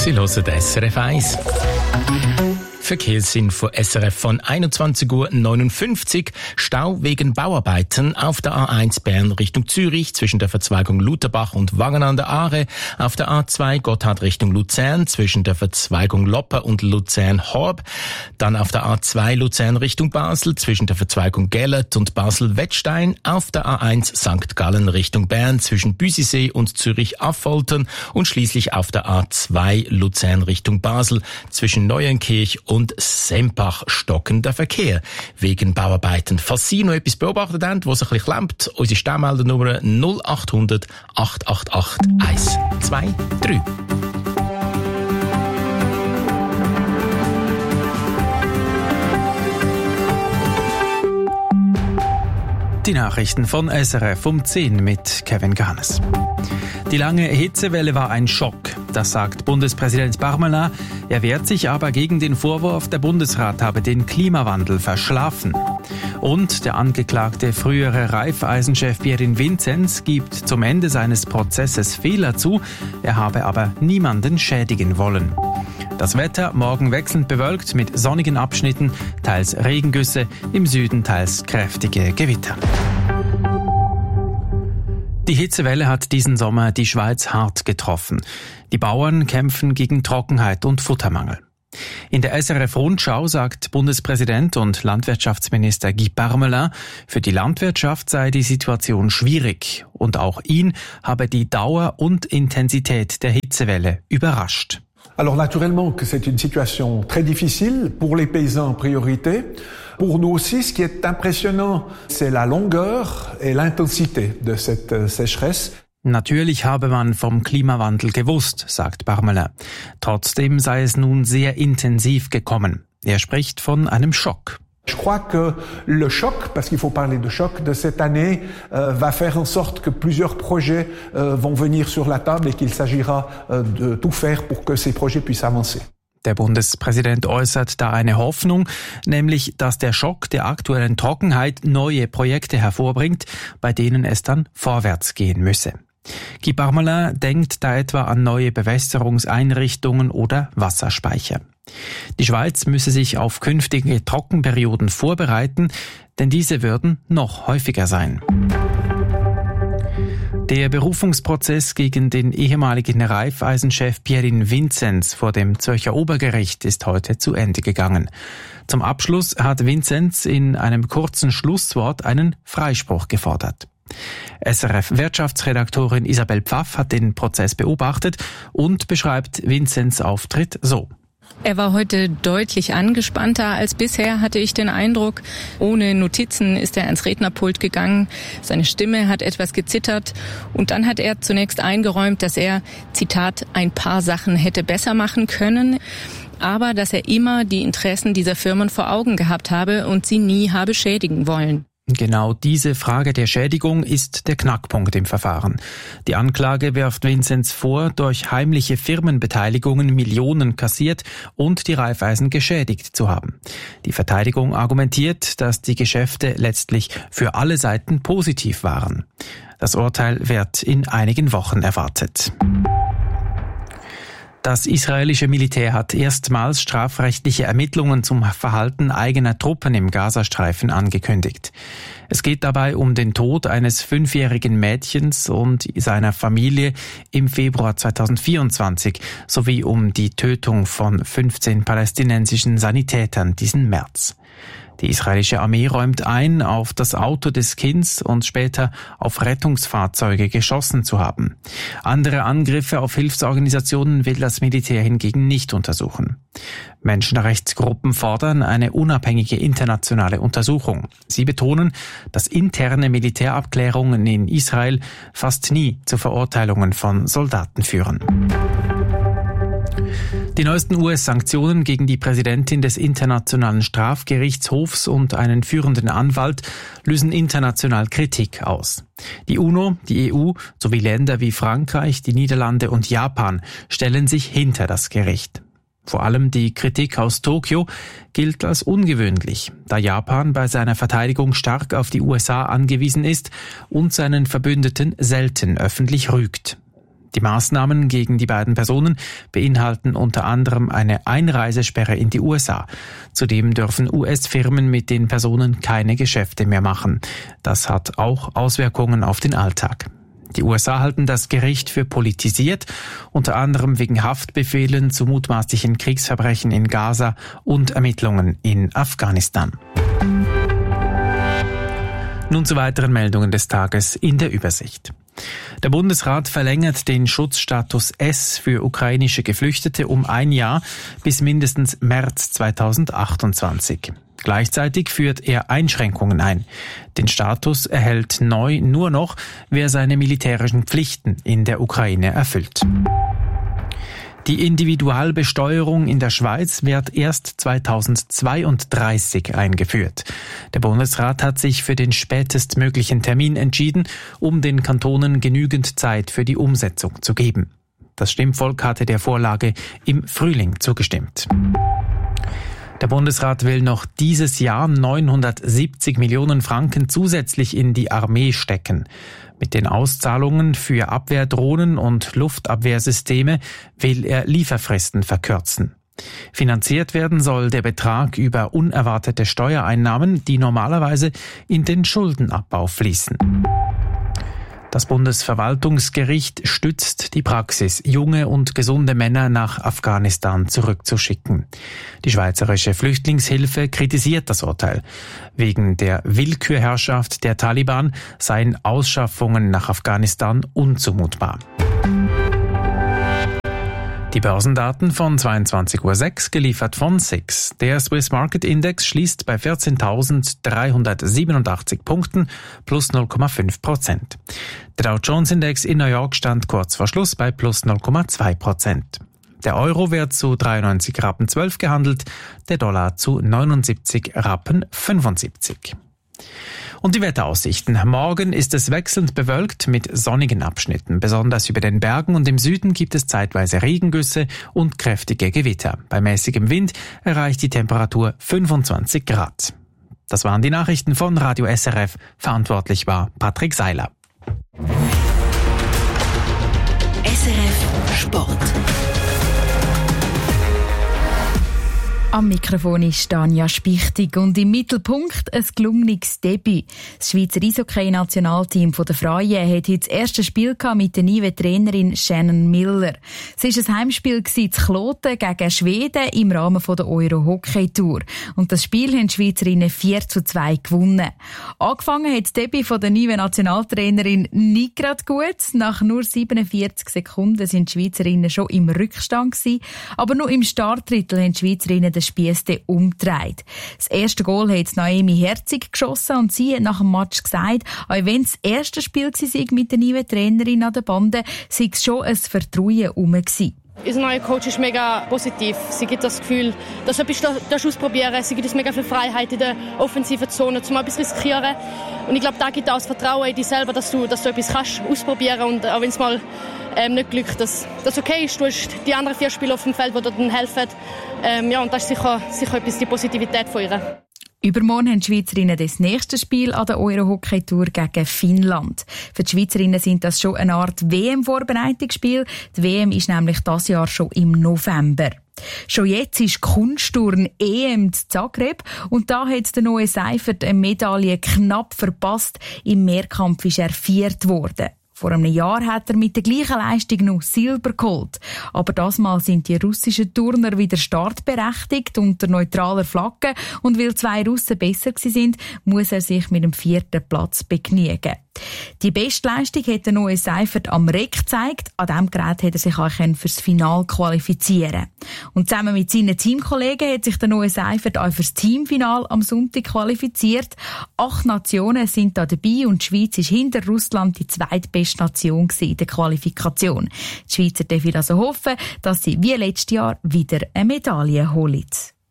Sie hören SRF 1. Verkehrsinfo SRF von 21:59 Uhr. Stau wegen Bauarbeiten auf der A1 Bern Richtung Zürich zwischen der Verzweigung Lutherbach und Wangen an der Aare. Auf der A2 Gotthard Richtung Luzern zwischen der Verzweigung Loppe und Luzern-Horb. Dann auf der A2 Luzern Richtung Basel zwischen der Verzweigung Gellert und Basel-Wettstein. Auf der A1 St. Gallen Richtung Bern zwischen Büsisee und Zürich-Affoltern. Und schließlich auf der A2 Luzern Richtung Basel zwischen Neuenkirch und Sempach stockender Verkehr wegen Bauarbeiten. Falls Sie noch etwas beobachtet haben, was ein bisschen klemmt, unsere Stammeldernummer 0800 888 123. Die Nachrichten von SRF um 10 mit Kevin Garnes. Die lange Hitzewelle war ein Schock, das sagt Bundespräsident Parmelin. Er wehrt sich aber gegen den Vorwurf, der Bundesrat habe den Klimawandel verschlafen. Und der angeklagte frühere Raiffeisen-Chef Pierin Vinzenz gibt zum Ende seines Prozesses Fehler zu, er habe aber niemanden schädigen wollen. Das Wetter morgen wechselnd bewölkt mit sonnigen Abschnitten, teils Regengüsse, im Süden teils kräftige Gewitter. Die Hitzewelle hat diesen Sommer die Schweiz hart getroffen. Die Bauern kämpfen gegen Trockenheit und Futtermangel. In der SRF-Rundschau sagt Bundespräsident und Landwirtschaftsminister Guy Parmelin, für die Landwirtschaft sei die Situation schwierig und auch ihn habe die Dauer und Intensität der Hitzewelle überrascht. Alors naturellement que c'est une situation très difficile pour les paysans en priorité. Pour nous aussi, ce qui est impressionnant, c'est la longueur et l'intensité de cette sécheresse. Natürlich habe man vom Klimawandel gewusst, sagt Parmelin. Trotzdem sei es nun sehr intensiv gekommen. Er spricht von einem Schock. Je crois que le choc, parce qu'il faut parler de choc, de cette année va faire en sorte que plusieurs projets vont venir sur la table et qu'il s'agira de tout faire pour que ces projets puissent avancer. Der Bundespräsident äußert da eine Hoffnung, nämlich, dass der Schock der aktuellen Trockenheit neue Projekte hervorbringt, bei denen es dann vorwärts gehen müsse. Guy Parmelin denkt da etwa an neue Bewässerungseinrichtungen oder Wasserspeicher. Die Schweiz müsse sich auf künftige Trockenperioden vorbereiten, denn diese würden noch häufiger sein. Der Berufungsprozess gegen den ehemaligen Raiffeisen-Chef Pierin Vinzenz vor dem Zürcher Obergericht ist heute zu Ende gegangen. Zum Abschluss hat Vinzenz in einem kurzen Schlusswort einen Freispruch gefordert. SRF-Wirtschaftsredaktorin Isabel Pfaff hat den Prozess beobachtet und beschreibt Vinzenz' Auftritt so. Er war heute deutlich angespannter als bisher, hatte ich den Eindruck. Ohne Notizen ist er ans Rednerpult gegangen. Seine Stimme hat etwas gezittert. Und dann hat er zunächst eingeräumt, dass er, Zitat, ein paar Sachen hätte besser machen können, aber dass er immer die Interessen dieser Firmen vor Augen gehabt habe und sie nie habe schädigen wollen. Genau diese Frage der Schädigung ist der Knackpunkt im Verfahren. Die Anklage wirft Vinzenz vor, durch heimliche Firmenbeteiligungen Millionen kassiert und die Raiffeisen geschädigt zu haben. Die Verteidigung argumentiert, dass die Geschäfte letztlich für alle Seiten positiv waren. Das Urteil wird in einigen Wochen erwartet. Das israelische Militär hat erstmals strafrechtliche Ermittlungen zum Verhalten eigener Truppen im Gazastreifen angekündigt. Es geht dabei um den Tod eines 5-jährigen Mädchens und seiner Familie im Februar 2024 sowie um die Tötung von 15 palästinensischen Sanitätern diesen März. Die israelische Armee räumt ein, auf das Auto des Kindes und später auf Rettungsfahrzeuge geschossen zu haben. Andere Angriffe auf Hilfsorganisationen will das Militär hingegen nicht untersuchen. Menschenrechtsgruppen fordern eine unabhängige internationale Untersuchung. Sie betonen, dass interne Militärabklärungen in Israel fast nie zu Verurteilungen von Soldaten führen. Die neuesten US-Sanktionen gegen die Präsidentin des Internationalen Strafgerichtshofs und einen führenden Anwalt lösen international Kritik aus. Die UNO, die EU sowie Länder wie Frankreich, die Niederlande und Japan stellen sich hinter das Gericht. Vor allem die Kritik aus Tokio gilt als ungewöhnlich, da Japan bei seiner Verteidigung stark auf die USA angewiesen ist und seinen Verbündeten selten öffentlich rügt. Die Maßnahmen gegen die beiden Personen beinhalten unter anderem eine Einreisesperre in die USA. Zudem dürfen US-Firmen mit den Personen keine Geschäfte mehr machen. Das hat auch Auswirkungen auf den Alltag. Die USA halten das Gericht für politisiert, unter anderem wegen Haftbefehlen zu mutmaßlichen Kriegsverbrechen in Gaza und Ermittlungen in Afghanistan. Nun zu weiteren Meldungen des Tages in der Übersicht. Der Bundesrat verlängert den Schutzstatus S für ukrainische Geflüchtete um 1 Jahr bis mindestens März 2028. Gleichzeitig führt er Einschränkungen ein. Den Status erhält neu nur noch, wer seine militärischen Pflichten in der Ukraine erfüllt. Die Individualbesteuerung in der Schweiz wird erst 2032 eingeführt. Der Bundesrat hat sich für den spätestmöglichen Termin entschieden, um den Kantonen genügend Zeit für die Umsetzung zu geben. Das Stimmvolk hatte der Vorlage im Frühling zugestimmt. Der Bundesrat will noch dieses Jahr 970 Millionen Franken zusätzlich in die Armee stecken. Mit den Auszahlungen für Abwehrdrohnen und Luftabwehrsysteme will er Lieferfristen verkürzen. Finanziert werden soll der Betrag über unerwartete Steuereinnahmen, die normalerweise in den Schuldenabbau fließen. Das Bundesverwaltungsgericht stützt die Praxis, junge und gesunde Männer nach Afghanistan zurückzuschicken. Die Schweizerische Flüchtlingshilfe kritisiert das Urteil. Wegen der Willkürherrschaft der Taliban seien Ausschaffungen nach Afghanistan unzumutbar. Die Börsendaten von 22:06 Uhr, geliefert von SIX. Der Swiss Market Index schließt bei 14.387 Punkten plus 0,5%. Der Dow Jones Index in New York stand kurz vor Schluss bei plus 0,2%. Der Euro wird zu 93,12 Rappen gehandelt, der Dollar zu 79,75 Rappen. Und die Wetteraussichten. Morgen ist es wechselnd bewölkt mit sonnigen Abschnitten. Besonders über den Bergen und im Süden gibt es zeitweise Regengüsse und kräftige Gewitter. Bei mäßigem Wind erreicht die Temperatur 25 Grad. Das waren die Nachrichten von Radio SRF. Verantwortlich war Patrick Seiler. SRF Sport. Am Mikrofon ist Tanja Spichtig und im Mittelpunkt ein gelungenes Debüt. Das Schweizer Eishockey-Nationalteam der Frauen hat heute das erste Spiel mit der neuen Trainerin Shannon Miller. Es war ein Heimspiel zu Kloten gegen Schweden im Rahmen der Euro-Hockey-Tour. Und das Spiel haben die Schweizerinnen 4:2 gewonnen. Angefangen hat das Debüt der neuen Nationaltrainerin nicht gerade gut. Nach nur 47 Sekunden sind die Schweizerinnen schon im Rückstand gewesen. Aber nur im Startdrittel haben die Schweizerinnen den Spiess umgedreht. Das erste Goal hat Naomi Herzig geschossen und sie hat nach dem Match gesagt, auch wenn es das erste Spiel war mit der neuen Trainerin an der Bande, sei es schon ein Vertrauen herum gewesen. Unser neuer Coach ist mega positiv. Sie gibt das Gefühl, dass du etwas ausprobieren darfst. Sie gibt uns mega viel Freiheit in der offensiven Zone, um etwas zu riskieren. Und ich glaube, da gibt auch das Vertrauen in dich selber, dass du etwas kannst ausprobieren und auch wenn es mal nicht glückt, dass das okay ist. Du hast die anderen 4 Spieler auf dem Feld, die dir dann helfen. Und das ist sicher etwas die Positivität von ihr. Übermorgen haben die Schweizerinnen das nächste Spiel an der Euro-Hockey-Tour gegen Finnland. Für die Schweizerinnen sind das schon eine Art WM-Vorbereitungsspiel. Die WM ist nämlich dieses Jahr schon im November. Schon jetzt ist Kunstturn EM in Zagreb und da hat der Noe Seifert eine Medaille knapp verpasst. Im Mehrkampf ist er 4. geworden. Vor einem Jahr hat er mit der gleichen Leistung noch Silber geholt. Aber das Mal sind die russischen Turner wieder startberechtigt unter neutraler Flagge. Und weil 2 Russen besser sind, muss er sich mit dem 4. Platz begnügen. Die Bestleistung hat der neue Seifert am Reck gezeigt. An diesem Gerät hat er sich auch fürs Finale qualifizieren. Und zusammen mit seinen Teamkollegen hat sich der neue Seifert auch fürs Teamfinal am Sonntag qualifiziert. 8 Nationen sind da dabei und die Schweiz ist hinter Russland die zweitbeste Nation in der Qualifikation. Die Schweizer dürfen also hoffen, dass sie wie letztes Jahr wieder eine Medaille holen.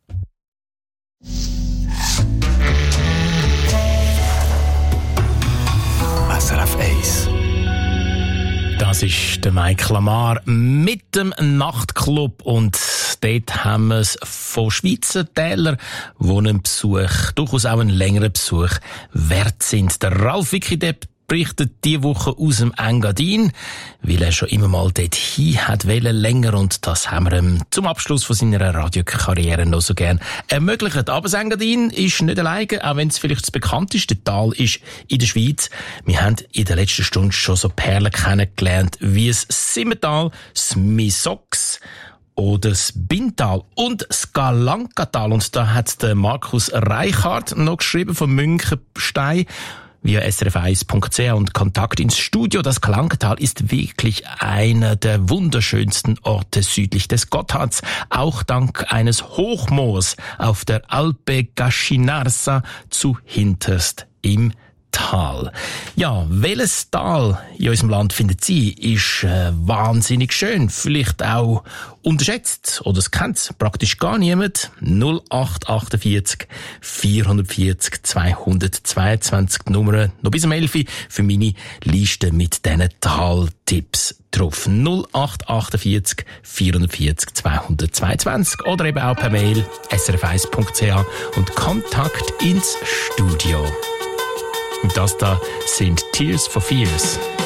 SRF 1. Das ist der Mike Lamar mit dem Nachtclub und dort haben wir es von Schweizer Tälern, die einen Besuch, durchaus auch einen längeren Besuch wert sind. Der Ralf Wickidep berichtet diese Woche aus dem Engadin, weil er schon immer mal dorthin hat wollen, länger, und das haben wir ihm zum Abschluss von seiner Radiokarriere noch so gern ermöglicht. Aber das Engadin ist nicht alleine, auch wenn es vielleicht das bekannteste Tal ist in der Schweiz. Wir haben in der letzten Stunde schon so Perlen kennengelernt wie das Simmental, das Misox oder das Bintal und das Galankatal. Und da hat der Markus Reichardt noch geschrieben von Münchenstein via srf1.ch und Kontakt ins Studio. Das Galankatal ist wirklich einer der wunderschönsten Orte südlich des Gotthards, auch dank eines Hochmoors auf der Alpe Gascinarsa zu hinterst im Tal. Ja, welches Tal in unserem Land findet Sie, ist wahnsinnig schön, vielleicht auch unterschätzt, oder es kennt praktisch gar niemand. 0848 440 222 Nummern noch bis um 11 Uhr für meine Liste mit diesen Taltipps drauf. 0848 440 222 oder eben auch per Mail srf1.ch und Kontakt ins Studio. Und das da sind Tears for Fears.